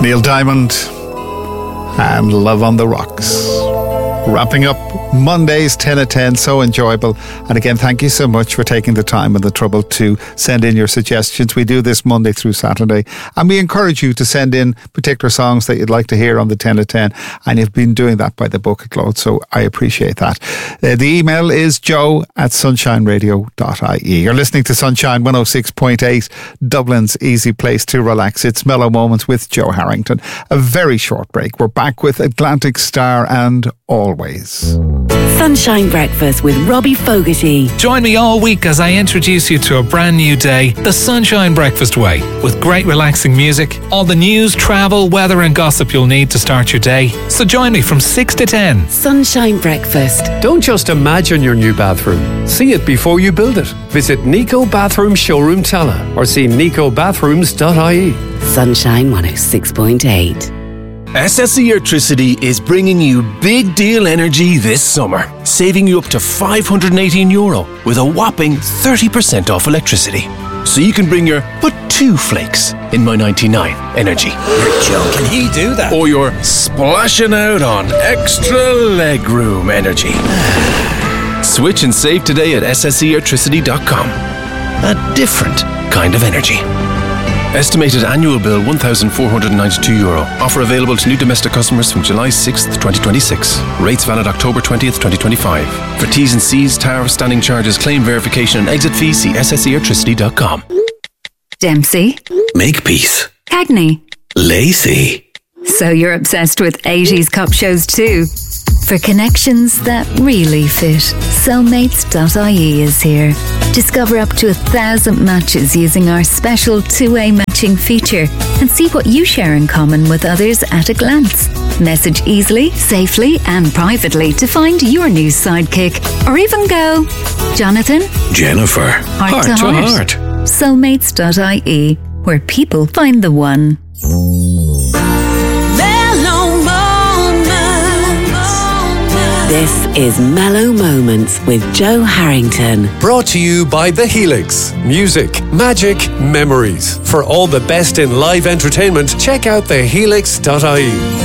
Neil Diamond and Love on the Rocks. Wrapping up Mondays 10 at 10, so enjoyable. And again, thank you so much for taking the time and the trouble to send in your suggestions. We do this Monday through Saturday, and we encourage you to send in particular songs that you'd like to hear on the 10 at 10, and you've been doing that by the book load, so I appreciate that. The email is joe@sunshineradio.ie. You're listening to Sunshine 106.8, Dublin's easy place to relax. It's Mellow Moments with Joe Harrington. A very short break. We're back with Atlantic Star and Always. Sunshine Breakfast with Robbie Fogarty. Join me all week as I introduce you to a brand new day, the Sunshine Breakfast way, with great relaxing music, all the news, travel, weather and gossip you'll need to start your day. So join me from 6 to 10. Sunshine Breakfast. Don't just imagine your new bathroom. See it before you build it. Visit Nico Bathroom Showroom Tala or see nicobathrooms.ie. Sunshine 106.8. SSE Electricity is bringing you big deal energy this summer, saving you up to €518 with a whopping 30% off electricity. So you can bring your but 2 flakes in my 99 energy. You're joking, he do that? Or you're splashing out on extra legroom energy. Switch and save today at sseelectricity.com. A different kind of energy. Estimated annual bill €1,492. Offer available to new domestic customers from July 6th, 2026. Rates valid October 20th, 2025. For T's and C's, tariff, standing charges, claim verification and exit fees, see sseelectricity.com. Dempsey. Makepeace. Cagney. Lacey. So you're obsessed with 80s cop shows too? For connections that really fit, Soulmates.ie is here. Discover up to 1,000 matches using our special two-way matching feature and see what you share in common with others at a glance. Message easily, safely and privately to find your new sidekick, or even go, Jonathan, Jennifer, heart to heart. Soulmates.ie, where people find the one. This is Mellow Moments with Joe Harrington. Brought to you by The Helix. Music, magic, memories. For all the best in live entertainment, check out thehelix.ie.